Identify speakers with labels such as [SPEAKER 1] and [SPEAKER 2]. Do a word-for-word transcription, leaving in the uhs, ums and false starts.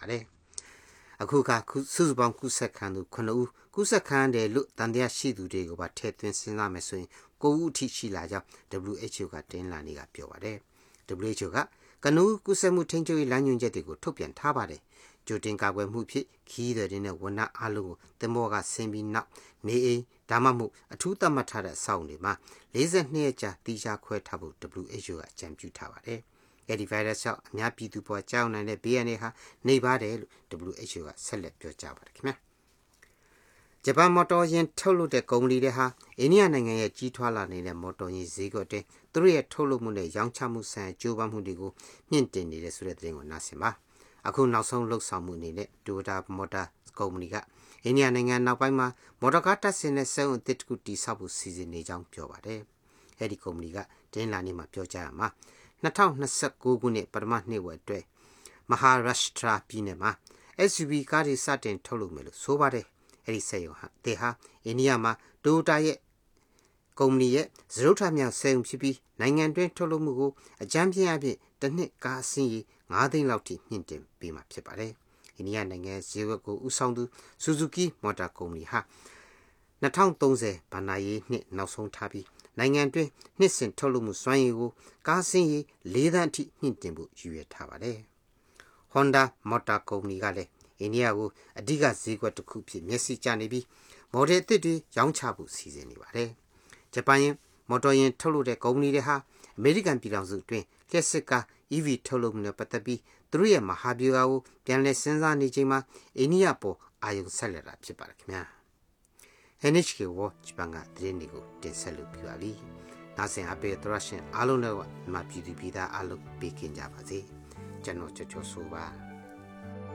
[SPEAKER 1] ပါတယ်အခုကစုစုပေါင်းကုသခန်းသူခုနှစ်ဦးကုသခန်းတဲ့လို့တန်တရားရှိသူတွေကိုပါထည့်သွင်းစဉ်းစားမယ်ဆိုရင်ကိုဦးအထိရှိလာကြောင်း W H O ကတင်းလာနေကပြောပါတယ် W H O ကကနဦးကုသမှုထိန်းချုပ်ရေးလမ်းညွှန်ချက်တွေကိုထုတ်ပြန်ထားပါတယ်ကြိုတင်ကာကွယ်မှုဖြစ်ခီးတဲ့တဲ့ဝန်ထမ်းအားလုံးကိုတင်မောကဆင်းပြီးနောက်နေအိမ်ဒါမှမဟုတ်အထူးသတ်မှတ်ထားတဲ့အဆောက်အဦတွေမှာ၄၂ရက်ကြာတိကျခွဲထားဖို့ W H O ကအကြံပြုထားပါတယ်အဲဒီ virus ကြောင့်အများပြည်သူပေါ်ကြောက်နိုင်တဲ့ B N A ဟာနေပါတယ်လို့ W H O ကဆက်လက်ပြောကြားပါတယ်ခင်ဗျာဂျပန်မော်တော်ယာဉ်ထုတ်လုပ်တဲ့ကုမ္ပဏီတွေဟာအိန္ဒိယနိုင်ငံရဲ့ကြီးထွားလာနေတဲ့မော်တော်ယာဉ်ဈေးကွက်တွေသူတို့ရဲ့ထုတ်လုပ်မှုနဲ့ရောင်းချမှုဆိုင်ရာကြိုးပမ်းမှုတွေကိုမြင့်တင်နေတဲ့ဆိုတဲ့သတင်းကိုနားဆင်ပါအခုနောက်ဆုံးလှုပ်ဆောင်မှုအနေနဲ့ Toyota Motor ကုမ္ပဏီကအိန္ဒိယနိုင်ငံနောက်ပိုင်းမှာမော်တော်ကားတပ်ဆင်တဲ့စက်အုပ်အသစ်တစ်ခုတည်ဆောက်ဖို့စီစဉ်နေကြောင်းပြောပါတယ်အဲဒီကုမ္ပဏီကတင်းလာနေမှာပြောကြားရမှာ၂၀၂၉ခုနှစ်ပထမနှစ်ဝက်အတွက်မဟာရပ်ရှ်ထရာပြည်နယ်မှာ S U V ကားတွေစတင်ထုတ်လုပ်မယ်လို့ဆိုပါတယ်အဲဒီစက်ရုံဟာတေဟာအိန္ဒိယမှာ Toyota ရဲ့ကုမ္ပဏီရဲ့ဇရုတ်ထမြောက်စက်ရုံဖြစ်ပြီးနိုင်ငံတွင်းထုတ်လုပ်မှုကိုအကြမ်းဖျင်းအဖြစ်တစ်နှစ်ကားအစီးရေ၅သိန်းလောက်ထိမြင့်တင်ပေးမှာဖြစ်ပါတယ်အိန္ဒိယနိုင်ငံဈေးကွက်ကိုဦးဆောင်သူ Suzuki Motor ကုမ္ပဏီဟာ၂၀၃၀ဘဏ္ဍာရေးနှစ်နောက်ဆုံးထားပြီးနိုင်ငံတွင်းနှစ်စဉ်ထုတ်လုပ်မှုစွမ်းရည်ကိုကားစင်းရေ၄သန်းအထိမြင့်တင်ဖို့ရည်ရွယ်ထားပါတယ် Honda Motor ကုမ္ပဏီကလည်းအိန္ဒိယကိုအဓိကဈေးကွက်တစ်ခုဖြစ်မျက်စိကျနေပြီးမော်ဒယ်အသစ်တွေရောင်းချဖို့စီစဉ်နေပါတယ်ဂျပန်ရဲ့မော်တော်ယာဉ်ထုတ်လုပ်တဲ့ကုမ္ပဏီတွေဟာအမေရိကန်ပြည်ထောင်စုအတွင်းလျှက်စစ်ကား E V ထုတ်လုပ်မှုနဲ့ပတ်သက်ပြီးသူတို့ရဲ့မဟာဗျူဟာကိုပြန်လည်စဉ်းစားနေချိန်မှာအိန္ဒိယပေါ်အာရုံဆက်လက်တာဖြစ်ပါတယ်ခင်ဗျာ N H K World ဂျပန်ကသတင်းတွေကိုတင်ဆက်လို့ပြပါပြီနာဆင်အပေးသရရှင်အားလုံးလည်းမှာပြည်သူပြည်သားအားလုံးပေးကင်ကြပါစေကျွန်တော်ချောချောဆိုပါ